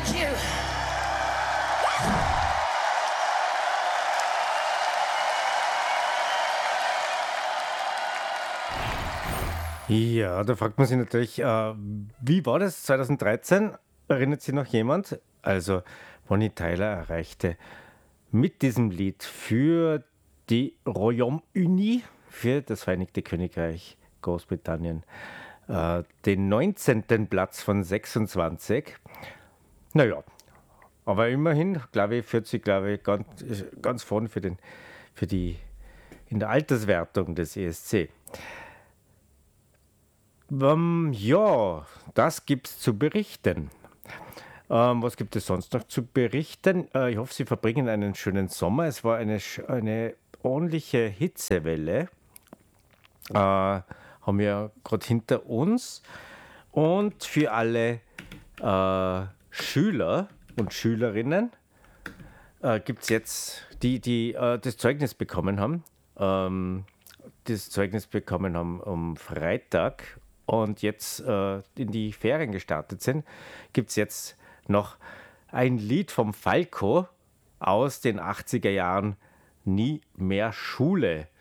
Thank you. Ja, da fragt man sich natürlich, wie war das 2013? Erinnert sich noch jemand? Also, Bonnie Tyler erreichte mit diesem Lied für die Royaume-Uni, für das Vereinigte Königreich Großbritannien, den 19. Platz von 26. Naja, aber immerhin, glaube ich, führt sie, glaube ich, ganz vorn für die, in der Alterswertung des ESC. Ja, das gibt's zu berichten. Was gibt es sonst noch zu berichten? Ich hoffe, Sie verbringen einen schönen Sommer. Es war eine ordentliche Hitzewelle, haben wir gerade hinter uns. Und für alle Schüler und Schülerinnen gibt es jetzt, die das Zeugnis bekommen haben, am Freitag und jetzt in die Ferien gestartet sind, gibt es jetzt noch ein Lied vom Falco aus den 80er Jahren, Nie mehr Schule.